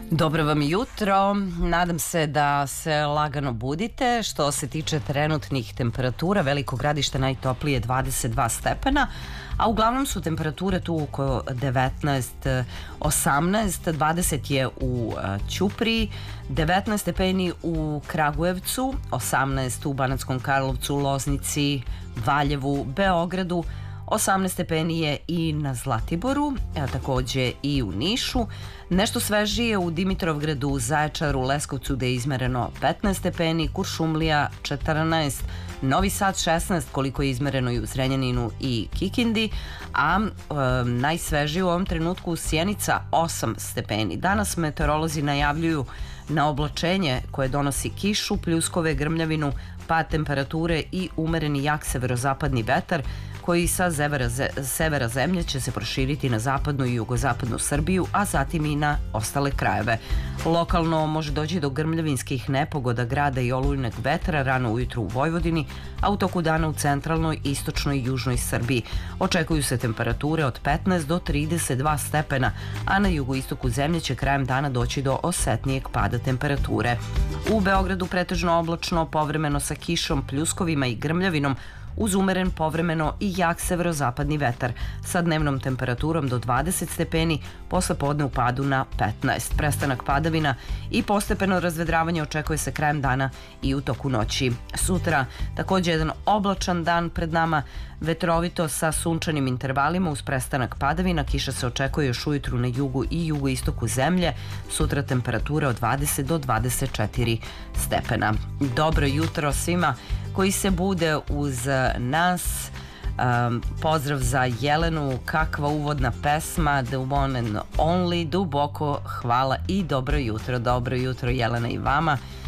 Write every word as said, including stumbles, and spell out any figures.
Dobro vam jutro, nadam se da se lagano budite. Što se tiče trenutnih temperatura, Veliko Gradište najtoplije dvadeset dva stepena, a uglavnom su temperature tu oko devetnaest, osamnaest, dvadeset je u Ćupriji, devetnaest stepeni u Kragujevcu, osamnaest u Banatskom Karlovcu, Loznici, Valjevu, Beogradu, osamnaest stepeni je i na Zlatiboru, a takođe i u Nišu. Nešto svežije u Dimitrovgradu, Zaječaru, Leskovcu gde je izmereno petnaest stepeni, Kuršumlija četrnaest, Novi Sad šesnaest, koliko je izmereno i u Zrenjaninu i Kikindi, a e, najsvežije u ovom trenutku Sjenica osam stepeni. Danas meteorolozi najavljuju na oblačenje koje donosi kišu, pljuskove, grmljavinu, pad temperature i umereni jak severozapadni vetar koji sa severa, severa zemlje će se proširiti na zapadnu i jugozapadnu Srbiju, a zatim i na ostale krajeve. Lokalno može doći do grmljavinskih nepogoda, grada i olujnog vetra rano ujutru u Vojvodini, a u toku dana u centralnoj, istočnoj i južnoj Srbiji. Očekuju se temperature od petnaest do trideset dva stepena, a na jugoistoku zemlje će krajem dana doći do osetnijeg pada temperature. U Beogradu pretežno oblačno, povremeno sa kišom, pljuskovima i grmljavinom, uz umeren povremeno i jak severozapadni vetar sa dnevnom temperaturom do dvadeset stepeni, posle podne u padu na petnaest. Prestanak padavina i postepeno razvedravanje očekuje se krajem dana i u toku noći. Sutra takođe jedan oblačan dan pred nama, vetrovito sa sunčanim intervalima uz prestanak padavina. Kiša se očekuje još ujutru na jugu i jugoistoku zemlje. Sutra temperatura od dvadeset do dvadeset četiri stepena. Dobro jutro svima koji se bude uz nas. Um, pozdrav za Jelenu, kakva uvodna pesma, The One and Only, duboko hvala i dobro jutro, dobro jutro Jelena i vama.